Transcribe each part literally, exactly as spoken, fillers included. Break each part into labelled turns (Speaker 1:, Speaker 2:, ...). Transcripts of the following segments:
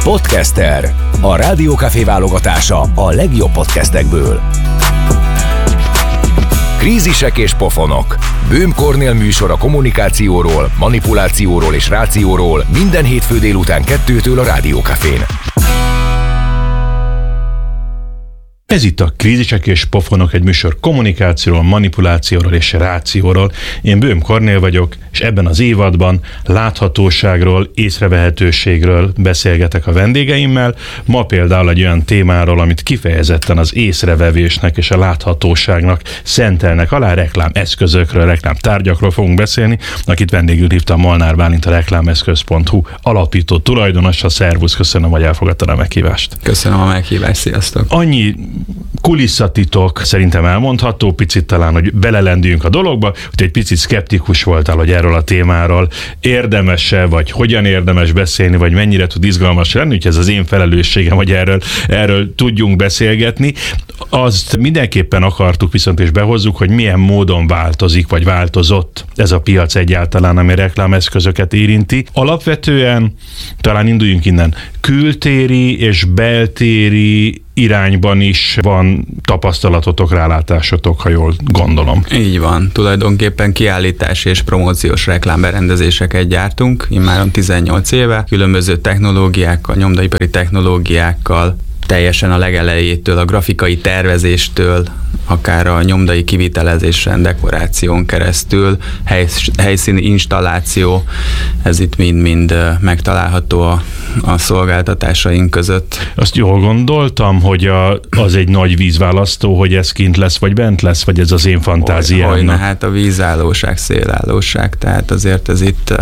Speaker 1: Podcaster. A Rádiókafé válogatása a legjobb podcastekből. Krízisek és pofonok. Böhm Kornél műsor a kommunikációról, manipulációról és rációról minden hétfő délután kettőtől a Rádiókafén.
Speaker 2: Ez itt a Krízisek és pofonok, egy műsor kommunikációról, manipulációról és rációról. Én Böhm Kornél vagyok, és ebben az évadban láthatóságról, észrevehetőségről beszélgetek a vendégeimmel. Ma például egy olyan témáról, amit kifejezetten az észrevevésnek és a láthatóságnak szentelnek alá, reklámeszközökről, reklámtárgyakról fogunk beszélni, akit vendégül hívtam, Molnár Bálint, a reklámeszköz pont hu alapító tulajdonosa. Szervusz, köszönöm, hogy elfogadtad a meghívást.
Speaker 3: Köszönöm a meghívást, sziasztok!
Speaker 2: Annyi kulisszatitok szerintem elmondható, picit talán, hogy belelendüljünk a dologba, hogy egy picit szkeptikus voltál, hogy erről a témáról érdemes-e, vagy hogyan érdemes beszélni, vagy mennyire tud izgalmas lenni, úgyhogy ez az én felelősségem, hogy erről, erről tudjunk beszélgetni. Azt mindenképpen akartuk viszont, és behozzuk, hogy milyen módon változik, vagy változott ez a piac egyáltalán, ami reklámeszközöket érinti. Alapvetően talán induljunk innen. Kültéri és beltéri irányban is van tapasztalatotok, rálátásotok, ha jól gondolom.
Speaker 3: Így van. Tulajdonképpen kiállítási és promóciós reklámberendezéseket gyártunk, immáron tizennyolc éve, különböző technológiákkal, nyomdaipari technológiákkal, teljesen a legelejétől, a grafikai tervezéstől, akár a nyomdai kivitelezésen, dekoráción keresztül, hely, helyszíni installáció, ez itt mind-mind megtalálható a, a szolgáltatásaink között.
Speaker 2: Azt jól gondoltam, hogy a, az egy nagy vízválasztó, hogy ez kint lesz, vagy bent lesz, vagy ez az én fantáziám?
Speaker 3: Hogyne, hát a vízállóság, szélállóság, tehát azért ez itt,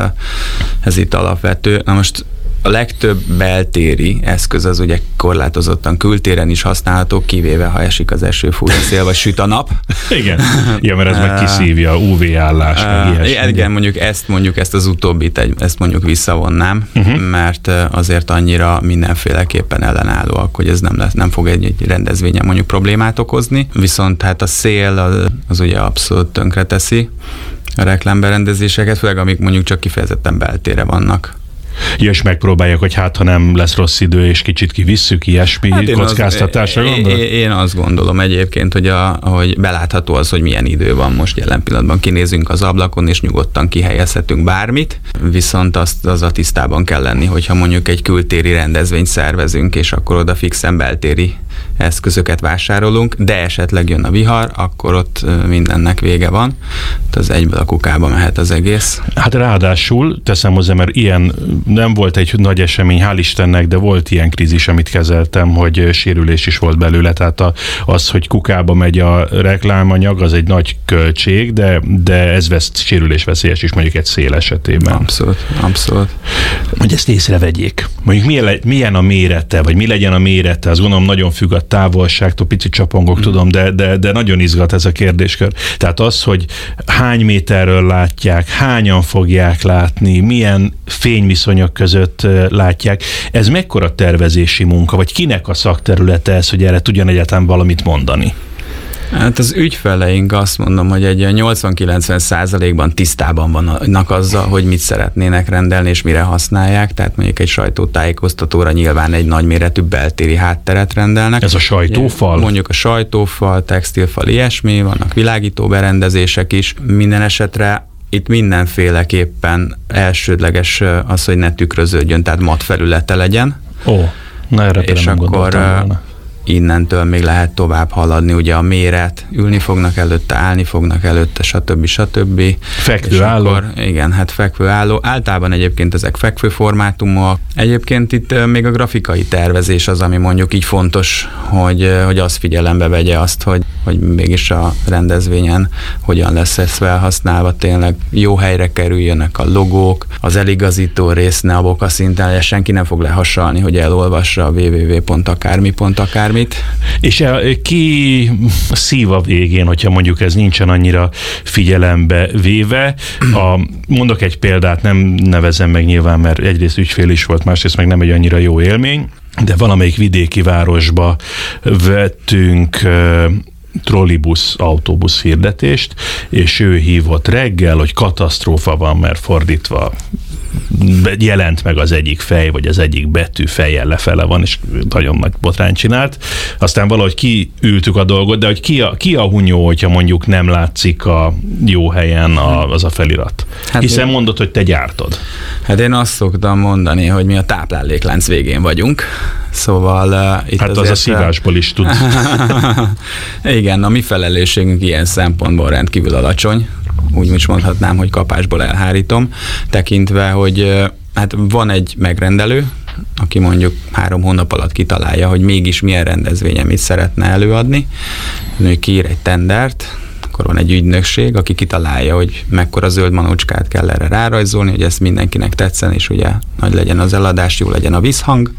Speaker 3: ez itt alapvető. Na most a legtöbb beltéri eszköz az ugye korlátozottan kültéren is használható, kivéve ha esik az eső, fúj a szél, vagy süt a nap.
Speaker 2: Igen, ja, mert ez meg kiszívja, ú vé-állás, meg ilyesmi.
Speaker 3: Igen, mondjuk ezt, mondjuk ezt az utóbbit, ezt mondjuk visszavonnám, uh-huh. mert azért annyira mindenféleképpen ellenállóak, hogy ez nem, lesz, nem fog egy, egy rendezvényen mondjuk problémát okozni, viszont hát a szél az, az ugye abszolút tönkre teszi a reklámberendezéseket, főleg amik mondjuk csak kifejezetten beltére vannak.
Speaker 2: Ja, és megpróbálják, hogy hát, ha nem lesz rossz idő, és kicsit kivisszük, ilyesmi hát kockáztatásra gondolod?
Speaker 3: Én, én azt gondolom egyébként, hogy, a, hogy belátható az, hogy milyen idő van most jelen pillanatban. Kinézünk az ablakon, és nyugodtan kihelyezhetünk bármit, viszont azt, az a tisztában kell lenni, hogyha mondjuk egy kültéri rendezvényt szervezünk, és akkor oda fixen beltéri eszközöket vásárolunk, de esetleg jön a vihar, akkor ott mindennek vége van. Az egyből a kukába mehet az egész.
Speaker 2: Hát ráadásul, teszem hozzá, mert ilyen nem volt egy nagy esemény, hál' Istennek, de volt ilyen krízis, amit kezeltem, hogy sérülés is volt belőle. Tehát a, az, hogy kukába megy a reklámanyag, az egy nagy költség, de, de ez vesz, sérülés veszélyes is mondjuk egy szél esetében.
Speaker 3: Abszolút, abszolút.
Speaker 2: Hogy ezt észrevegyék. Mondjuk milyen, milyen a mérete, vagy mi legyen a mérete, azt gondolom nagyon függ a távolságtól, picit csapongok, mm. tudom, de, de, de nagyon izgat ez a kérdéskör. Tehát az, hogy hány méterről látják, hányan fogják látni, milyen fényviszonyok között látják, ez mekkora tervezési munka, vagy kinek a szakterülete ez, hogy erre tudjon egyáltalán valamit mondani?
Speaker 3: Hát az ügyfeleink, azt mondom, hogy egy nyolcvan-kilencven százalékban tisztában vannak azzal, hogy mit szeretnének rendelni és mire használják, tehát mondjuk egy sajtótájékoztatóra nyilván egy nagyméretű beltéri hátteret rendelnek.
Speaker 2: Ez a sajtófal?
Speaker 3: Mondjuk a sajtófal, textilfal, ilyesmi, vannak világító berendezések is. Minden esetre itt mindenféleképpen elsődleges az, hogy ne tükröződjön, tehát mat felülete legyen.
Speaker 2: Ó, na erre
Speaker 3: és
Speaker 2: nem
Speaker 3: akkor innentől még lehet tovább haladni, ugye a méret, ülni fognak előtte, állni fognak előtte, stb. stb.
Speaker 2: Fekvőálló.
Speaker 3: Akkor, igen, hát fekvőálló. Általában egyébként ezek fekvő formátumok. Egyébként itt még a grafikai tervezés az, ami mondjuk így fontos, hogy, hogy azt figyelembe vegye azt, hogy, hogy mégis a rendezvényen hogyan lesz ez felhasználva, tényleg jó helyre kerüljönek a logók, az eligazító rész ne a boka szinten, senki nem fog lehasalni, hogy elolvassa a www pont akármi pont akármi.
Speaker 2: És ki szív a végén, hogyha mondjuk ez nincsen annyira figyelembe véve. A, mondok egy példát, nem nevezem meg nyilván, mert egyrészt ügyfél is volt, másrészt meg nem egy annyira jó élmény, de valamelyik vidéki városba vettünk trollibusz, autóbusz hirdetést, és ő hívott reggel, hogy katasztrófa van, mert fordítva jelent meg az egyik fej, vagy az egyik betű fejjel lefele van, és nagyon nagy botrányt csinált. Aztán valahogy kiültük a dolgot, de hogy ki a, ki a hunyó, hogyha mondjuk nem látszik a jó helyen a, az a felirat. Hát hiszen én, mondod, hogy te gyártod.
Speaker 3: Hát én azt szoktam mondani, hogy mi a tápláléklánc végén vagyunk. Szóval uh, itt
Speaker 2: hát az a szívásból is tud.
Speaker 3: Igen, a mi felelősségünk ilyen szempontból rendkívül alacsony. Úgy is mondhatnám, hogy kapásból elhárítom, tekintve, hogy hát van egy megrendelő, aki mondjuk három hónap alatt kitalálja, hogy mégis milyen rendezvényen mit szeretne előadni, ő kiír egy tendert, akkor van egy ügynökség, aki kitalálja, hogy mekkora zöld manócskát kell erre rárajzolni, hogy ezt mindenkinek tetszen, és ugye nagy legyen az eladás, jó legyen a visszhang.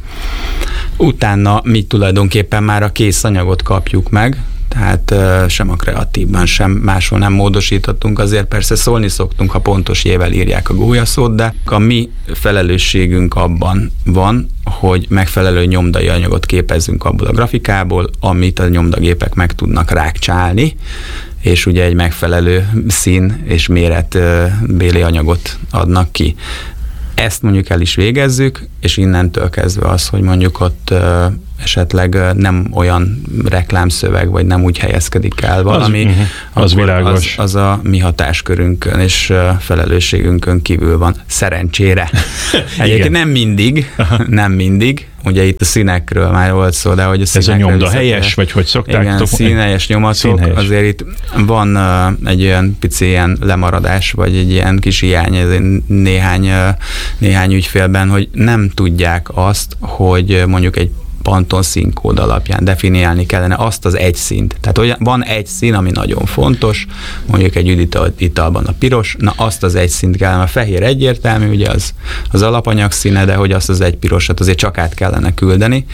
Speaker 3: Utána mi tulajdonképpen már a kész anyagot kapjuk meg, tehát sem a kreatívban, sem máshol nem módosítottunk, azért persze szólni szoktunk, ha pontos jével írják a gólyaszót, de a mi felelősségünk abban van, hogy megfelelő nyomdai anyagot képezzünk abból a grafikából, amit a nyomdagépek meg tudnak rákcsálni, és ugye egy megfelelő szín és méretbéli anyagot adnak ki. Ezt mondjuk el is végezzük, és innentől kezdve az, hogy mondjuk ott esetleg nem olyan reklámszöveg, vagy nem úgy helyezkedik el valami,
Speaker 2: az, az, világos.
Speaker 3: Az, az a mi hatáskörünkön és felelősségünkön kívül van. Szerencsére. Egyébként nem mindig, nem mindig. Ugye itt a színekről már volt szó, de hogy a
Speaker 2: ez a nyomda helyes, vagy hogy szokták?
Speaker 3: Igen, színhelyes nyomatok. Színhelyes. Azért itt van uh, egy olyan pici ilyen lemaradás, vagy egy ilyen kis hiány néhány, uh, néhány ügyfélben, hogy nem tudják azt, hogy mondjuk egy Pantone színkód alapján definiálni kellene azt az egy színt. Tehát olyan, van egy szín, ami nagyon fontos, mondjuk egy üdített italban a piros, na azt az egy színt kellene, a fehér egyértelmű, ugye az, az alapanyag színe, de hogy azt az egy pirosat azért csak át kellene küldeni.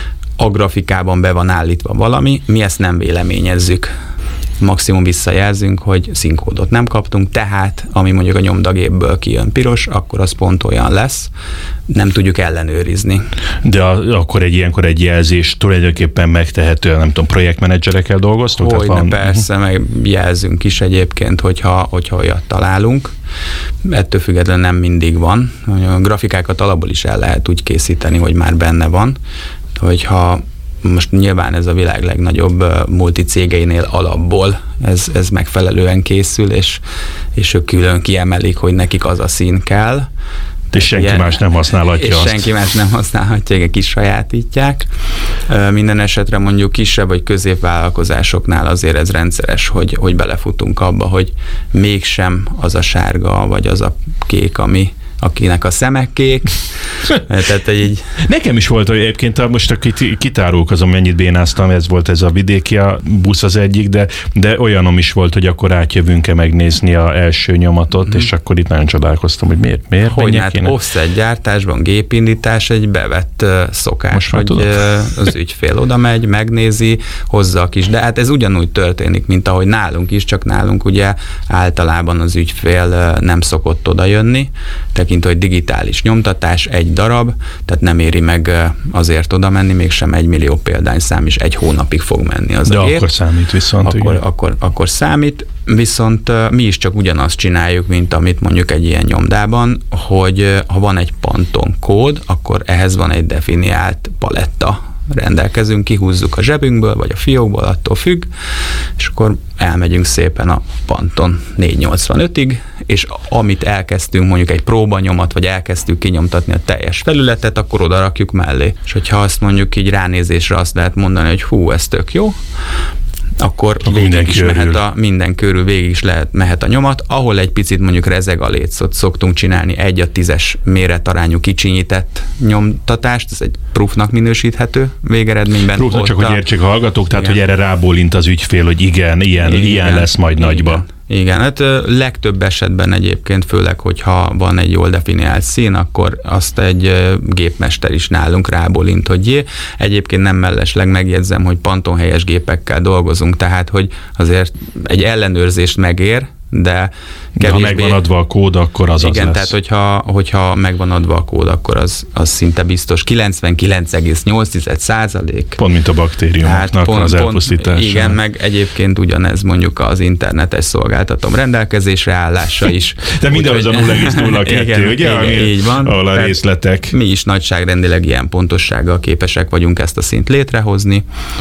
Speaker 3: A grafikában be van állítva valami, mi ezt nem véleményezzük. Maximum visszajelzünk, hogy színkódot nem kaptunk, tehát ami mondjuk a nyomdagépből kijön piros, akkor az pont olyan lesz, nem tudjuk ellenőrizni.
Speaker 2: De a, akkor egy ilyenkor egy jelzés tulajdonképpen megtehető, nem tudom, projektmenedzserekkel dolgoztok?
Speaker 3: Hogyne, van... persze, meg jelzünk is egyébként, hogyha, hogyha olyat találunk. Ettől függetlenül nem mindig van. A grafikákat alapból is el lehet úgy készíteni, hogy már benne van, hogyha most nyilván ez a világ legnagyobb uh, multicégeinél alapból ez, ez megfelelően készül, és, és ők külön kiemelik, hogy nekik az a szín kell.
Speaker 2: És senki ilyen, más nem használhatja
Speaker 3: és
Speaker 2: azt.
Speaker 3: senki más nem használhatja, igen, kisajátítják. Uh, minden esetre mondjuk kisebb vagy középvállalkozásoknál azért ez rendszeres, hogy, hogy belefutunk abba, hogy mégsem az a sárga, vagy az a kék, ami akinek a szemek kék. Tehát így...
Speaker 2: Nekem is volt, hogy egyébként most a kitárulkozom, mennyit bénáztam, ez volt ez a vidéki a busz az egyik, de, de olyanom is volt, hogy akkor átjövünk-e megnézni az első nyomatot, mm. és akkor itt nagyon csodálkoztam, hogy miért, miért
Speaker 3: hogy hát offset gyártásban gépindítás egy bevett uh, szokás, hogy uh, az ügyfél oda megy, megnézi, hozza a kis, de hát ez ugyanúgy történik, mint ahogy nálunk is, csak nálunk ugye általában az ügyfél uh, nem szokott oda jönni, tekintve, hogy digitális nyomtatás, egy darab, tehát nem éri meg azért oda menni, mégsem egy millió példányszám is egy hónapig fog menni az
Speaker 2: de
Speaker 3: a gép.
Speaker 2: akkor számít viszont.
Speaker 3: Akkor, akkor, akkor számít, viszont mi is csak ugyanazt csináljuk, mint amit mondjuk egy ilyen nyomdában, hogy ha van egy Pantone kód, akkor ehhez van egy definiált paletta. Rendelkezünk, kihúzzuk a zsebünkből, vagy a fiókból, attól függ, és akkor elmegyünk szépen a Pantone négyszáznyolcvanötig, és amit elkezdtünk, mondjuk egy próbanyomat, vagy elkezdtük kinyomtatni a teljes felületet, akkor oda rakjuk mellé. És hogyha azt mondjuk így ránézésre azt lehet mondani, hogy hú, ez tök jó, akkor végig is mehet a, minden körül végig is lehet, mehet a nyomat, ahol egy picit mondjuk rezeg a létszot, szoktunk csinálni egy a tízes méretarányú kicsinyített nyomtatást, ez egy proofnak minősíthető végeredményben.
Speaker 2: Proofnak csak, a... hogy értsék a hallgatók, tehát igen. Hogy erre rábólint az ügyfél, hogy igen, ilyen, igen, ilyen lesz majd igen. Nagyba.
Speaker 3: Igen, hát legtöbb esetben egyébként, főleg, hogyha van egy jól definiált szín, akkor azt egy gépmester is nálunk rábólint, hogy jé. Egyébként nem mellesleg megjegyzem, hogy Pantone helyes gépekkel dolgozunk, tehát, hogy azért egy ellenőrzést megér, de
Speaker 2: kevésbé... De ha megvan adva a kód, akkor az
Speaker 3: igen,
Speaker 2: az lesz.
Speaker 3: tehát hogyha, hogyha megvan adva a kód, akkor az, az szinte biztos. kilencvenkilenc egész nyolc százalék.
Speaker 2: Pont mint a baktériumoknak hát pont, az elpusztítása.
Speaker 3: Igen, meg egyébként ugyanez mondjuk az internetes szolgáltatom rendelkezésre állása is.
Speaker 2: De mindaz a nulla egész nulla kettő, ugye?
Speaker 3: Igen,
Speaker 2: Ami,
Speaker 3: így van.
Speaker 2: ahol a részletek.
Speaker 3: Mi is nagyságrendileg ilyen pontossággal képesek vagyunk ezt a szint létrehozni,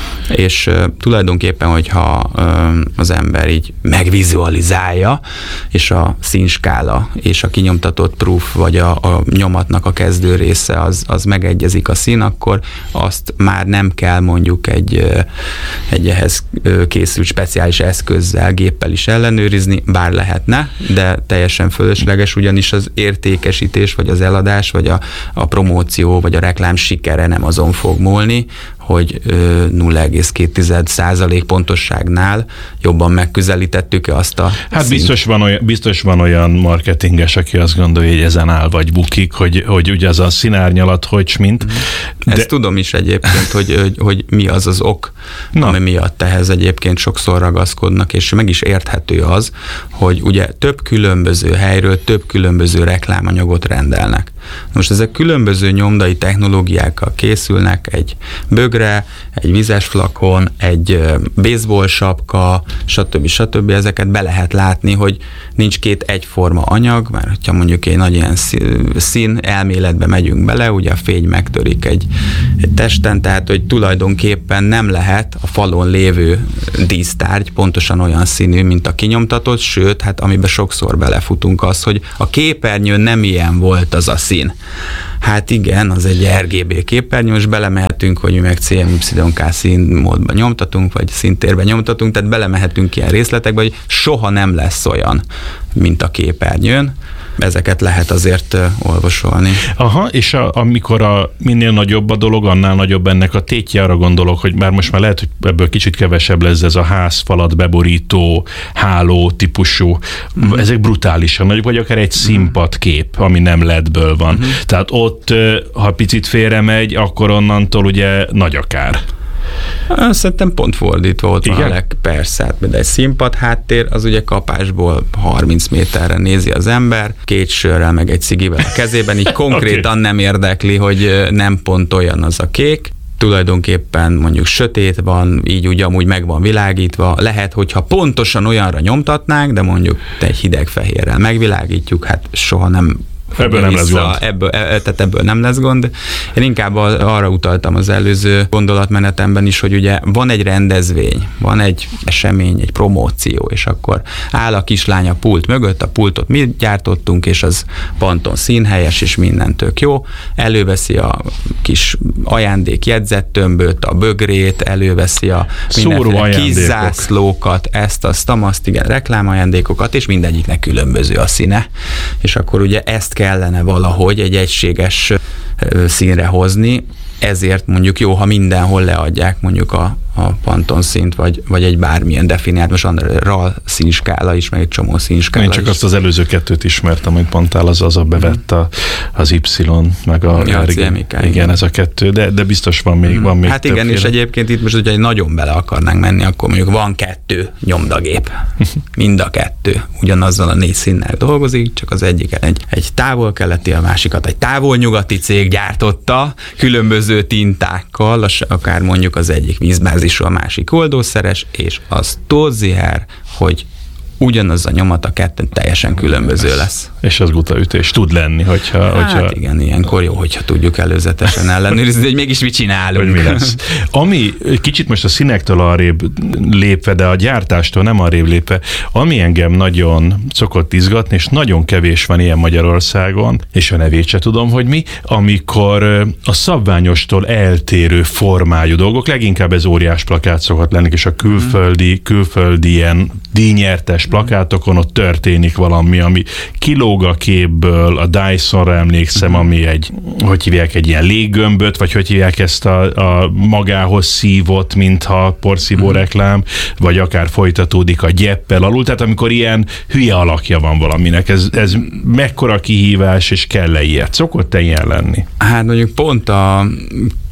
Speaker 3: és uh, tulajdonképpen, hogyha uh, az ember így megvizualizálja, és a színskála és a kinyomtatott proof, vagy a, a nyomatnak a kezdő része az, az megegyezik a szín, akkor azt már nem kell mondjuk egy, egy ehhez készült speciális eszközzel, géppel is ellenőrizni, bár lehetne, de teljesen fölösleges, ugyanis az értékesítés, vagy az eladás, vagy a, a promóció, vagy a reklám sikere nem azon fog múlni, hogy nulla egész két százalék pontosságnál jobban megközelítettük azt a
Speaker 2: Hát biztos van, olyan, biztos van olyan marketinges, aki azt gondolja, hogy ezen áll vagy bukik, hogy, hogy ugye az a színárnyalat, hogy mint.
Speaker 3: De... Ezt tudom is egyébként, hogy, hogy, hogy mi az az ok, Na. ami miatt ehhez egyébként sokszor ragaszkodnak, és meg is érthető az, hogy ugye több különböző helyről több különböző reklámanyagot rendelnek. Most ezek különböző nyomdai technológiákkal készülnek, egy bögre, egy vizes flakon, egy baseball sapka, stb. stb. Ezeket be lehet látni, hogy nincs két egyforma anyag, mert hogyha mondjuk egy nagy ilyen szín elméletbe megyünk bele, ugye a fény megtörik egy, egy testen, tehát hogy tulajdonképpen nem lehet a falon lévő dísztárgy pontosan olyan színű, mint a kinyomtatott, sőt, hát amiben sokszor belefutunk az, hogy a képernyőn nem ilyen volt az a szín. Hát igen, az egy er gé bé képernyő, most belemehetünk, hogy mi meg cé em ipszilon ká színmódban nyomtatunk, vagy színtérben nyomtatunk, tehát belemehetünk ilyen részletekbe, hogy soha nem lesz olyan, mint a képernyőn. Ezeket lehet azért uh, olvasolni.
Speaker 2: Aha, és a, amikor a minél nagyobb a dolog, annál nagyobb ennek a tétje, arra gondolok, hogy már most már lehet, hogy ebből kicsit kevesebb lesz ez a házfalat beborító, háló típusú, mm. ezek brutálisan nagyok, vagy akár egy színpadkép, ami nem el é dé-ből van. Mm. Tehát ott, ha picit félre megy, akkor onnantól ugye nagy a kár.
Speaker 3: Szerintem pont fordítva ott van a leg, persze, hát de egy színpad háttér, az ugye kapásból harminc méterre nézi az ember, két sörrel meg egy cigivel a kezében, így konkrétan okay. nem érdekli, hogy nem pont olyan az a kék. Tulajdonképpen mondjuk sötét van, így úgy amúgy meg van világítva. Lehet, hogyha pontosan olyanra nyomtatnánk, de mondjuk egy hideg fehérrel megvilágítjuk, hát soha nem
Speaker 2: Ebből nem lesz gond.
Speaker 3: Ebből, tehát ebből nem lesz gond. Én inkább arra utaltam az előző gondolatmenetemben is, hogy ugye van egy rendezvény, van egy esemény, egy promóció, és akkor áll a kislány a pult mögött, a pultot mi gyártottunk, és az Panton színhelyes, és minden tök jó. Előveszi a kis ajándék jegyzettömböt, a bögrét, előveszi a mindenféle kis zászlókat, ezt, azt, azt, igen, reklámajándékokat, és mindegyiknek különböző a színe. És akkor ugye ezt kellene valahogy egy egységes színre hozni, ezért mondjuk jó, ha mindenhol leadják mondjuk a, a Pantone színt, vagy, vagy egy bármilyen definiált, most van RAL színskála is, meg egy csomó színskála.
Speaker 2: Én csak
Speaker 3: is.
Speaker 2: azt az előző kettőt ismertem, amit mondtál, az az a bevett a, az Y, meg a...
Speaker 3: Ja,
Speaker 2: a
Speaker 3: igen,
Speaker 2: igen, ez a kettő, de, de biztos van még, van még
Speaker 3: Hát igen, többféle. És egyébként itt most, hogyha nagyon bele akarnánk menni, akkor mondjuk van kettő nyomdagép. Mind a kettő ugyanazzal a négy színnel dolgozik, csak az egyik egy, egy távol-keleti, a másikat egy távol-nyugati cég gyártotta, különböző tintákkal, akár mondjuk az egyik vízbázisú, a másik oldószeres, és az tóziher, hogy ugyanaz a nyomat a kettőn teljesen különböző lesz.
Speaker 2: És az gutaütés tud lenni, hogyha...
Speaker 3: Hát
Speaker 2: hogyha...
Speaker 3: igen, ilyenkor jó, hogyha tudjuk előzetesen ellenőrizni, hogy mégis mit csinálunk.
Speaker 2: Hogy mi lesz. Ami kicsit most a színektől arrébb lépve, de a gyártástól nem arrébb lépve, ami engem nagyon szokott izgatni, és nagyon kevés van ilyen Magyarországon, és a nevét se tudom, hogy mi, amikor a szabványostól eltérő formájú dolgok, leginkább ez óriás plakát szokott lenni, és a külföldi, külföldi ilyen díjnyertes plakátokon ott történik valami, ami kilóg a képből, a Dysonra emlékszem, ami egy, hogy hívják, egy ilyen léggömböt, vagy hogy hívják ezt a, a magához szívott, mintha porszívó reklám, vagy akár folytatódik a gyeppel alul, tehát amikor ilyen hülye alakja van valaminek, ez, ez mekkora kihívás, és kell-e ilyet? Szokott-e ilyen lenni?
Speaker 3: Hát mondjuk pont a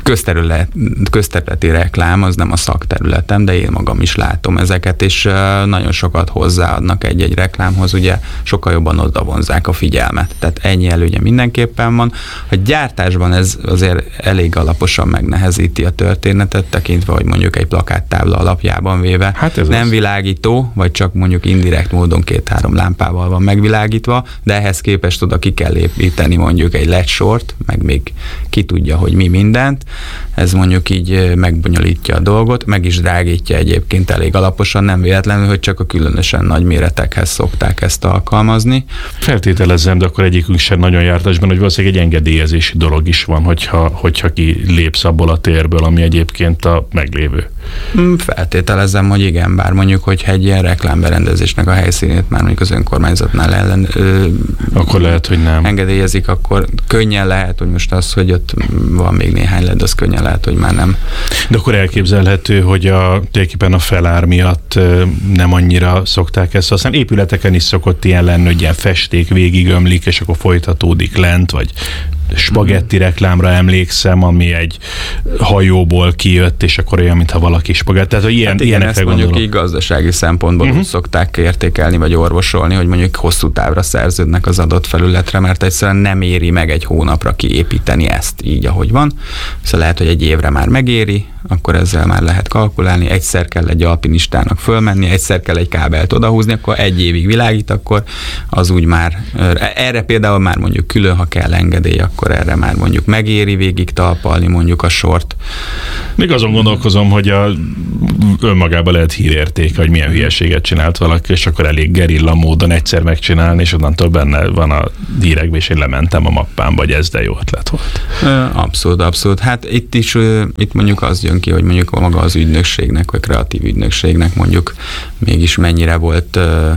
Speaker 3: közterület, közterületi reklám, az nem a szakterületem, de én magam is látom ezeket, és nagyon sokat hozzáadnak egy-egy reklámhoz, ugye sokkal jobban odavonzák a figyelmet. Tehát ennyi előnye mindenképpen van. A gyártásban ez azért elég alaposan megnehezíti a történetet, tekintve, hogy mondjuk egy plakáttábla alapjában véve hát nem az világító, vagy csak mondjuk indirekt módon két-három lámpával van megvilágítva, de ehhez képest oda ki kell építeni mondjuk egy led sort, meg még ki tudja, hogy mi mindent. Ez mondjuk így megbonyolítja a dolgot, meg is drágítja egyébként elég alaposan, nem véletlenül, hogy csak a különösen nagy méretekhez szokták ezt alkalmazni.
Speaker 2: Feltételezem, de akkor egyikünk sem nagyon jártasban, hogy valószínűleg egy engedélyezési dolog is van, hogyha, hogyha ki lépsz abból a térből, ami egyébként a meglévő.
Speaker 3: Feltételezem, hogy igen, bár mondjuk, hogyha egy ilyen reklámberendezésnek a helyszínét már mondjuk az önkormányzatnál ellen ö,
Speaker 2: akkor lehet, hogy nem
Speaker 3: engedélyezik, akkor könnyen lehet, hogy most az, hogy ott van még néhány led, az könnyen lehet, hogy már nem.
Speaker 2: De akkor elképzelhető, hogy a, tulajdonképpen a felár miatt nem annyira szokták ezt használni. Épületeken is szokott ilyen lenni, hogy ilyen festék végigömlik, és akkor folytatódik lent, vagy spagetti reklámra emlékszem, ami egy hajóból kijött, és akkor olyan, mintha valaki spagetti. Tehát, hogy ilyen,
Speaker 3: hát igen,
Speaker 2: ilyenekre
Speaker 3: ezt
Speaker 2: gondolok.
Speaker 3: mondjuk így gazdasági szempontból uh-huh. úgy szokták értékelni, vagy orvosolni, hogy mondjuk hosszú távra szerződnek az adott felületre, mert egyszerűen nem éri meg egy hónapra kiépíteni ezt így, ahogy van. Szóval lehet, hogy egy évre már megéri, akkor ezzel már lehet kalkulálni, egyszer kell egy alpinistának fölmenni, egyszer kell egy kábelt odahúzni, akkor egy évig világít, akkor az úgy már, erre például már mondjuk külön, ha kell engedély, akkor erre már mondjuk megéri végig talpalni mondjuk a sort.
Speaker 2: Még azon gondolkozom, hogy a önmagában lehet hírértéke, hogy milyen hülyeséget csinált valaki, és akkor elég gerilla módon egyszer megcsinálni, és onnantól benne van a hírekben, és én lementem a mappámba, hogy ez de jó ötlet volt.
Speaker 3: Abszolút, abszolút. Hát itt is, itt mondjuk az jön ki, hogy mondjuk a maga az ügynökségnek, vagy kreatív ügynökségnek mondjuk mégis mennyire volt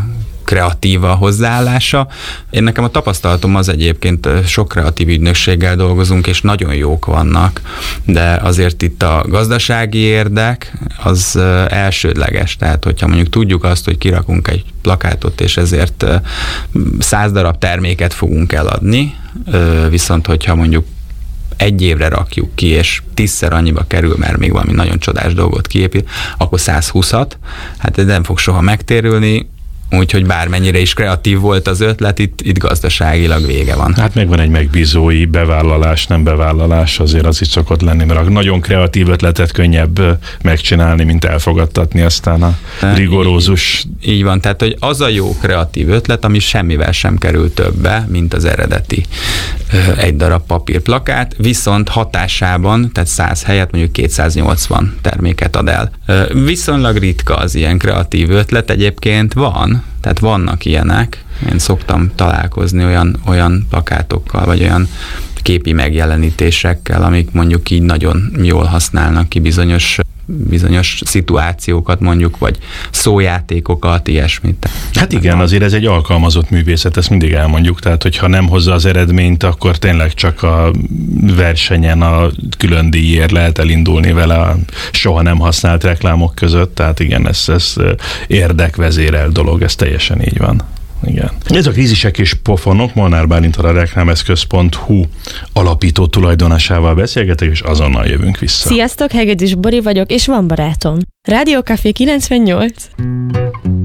Speaker 3: kreatív a hozzáállása. Én nekem a tapasztalatom az egyébként, sok kreatív ügynökséggel dolgozunk, és nagyon jók vannak, de azért itt a gazdasági érdek az elsődleges, tehát hogyha mondjuk tudjuk azt, hogy kirakunk egy plakátot, és ezért száz darab terméket fogunk eladni, viszont hogyha mondjuk egy évre rakjuk ki, és tízszer annyiba kerül, mert még valami nagyon csodás dolgot kiépít, akkor száz húszat, hát ez nem fog soha megtérülni, úgyhogy bármennyire is kreatív volt az ötlet, itt, itt gazdaságilag vége van.
Speaker 2: Hát megvan egy megbízói bevállalás, nem bevállalás, azért az is szokott lenni, mert a nagyon kreatív ötletet könnyebb megcsinálni, mint elfogadtatni aztán a rigorózus.
Speaker 3: Így, így van, tehát hogy az a jó kreatív ötlet, ami semmivel sem kerül többe, mint az eredeti egy darab papírplakát, viszont hatásában, tehát száz helyett mondjuk kétszáznyolcvan terméket ad el. Viszonylag ritka az ilyen kreatív ötlet, egyébként van, tehát vannak ilyenek. Én szoktam találkozni olyan, olyan plakátokkal, vagy olyan képi megjelenítésekkel, amik mondjuk így nagyon jól használnak ki bizonyos bizonyos szituációkat mondjuk, vagy szójátékokat, ilyesmit.
Speaker 2: Hát igen, azért ez egy alkalmazott művészet, ezt mindig elmondjuk, tehát hogyha nem hozza az eredményt, akkor tényleg csak a versenyen a külön díjért lehet elindulni vele a soha nem használt reklámok között, tehát igen, ez, ez érdekvezérel dolog, ez teljesen így van. Igen. Ez a Krízisek és pofonok, Molnár Bálintal, a reklámeszköz pont hu alapító tulajdonosával beszélgetek, és azonnal jövünk vissza.
Speaker 4: Sziasztok, Hegedűs Bori vagyok, és van barátom. Rádió Café kilencvennyolc.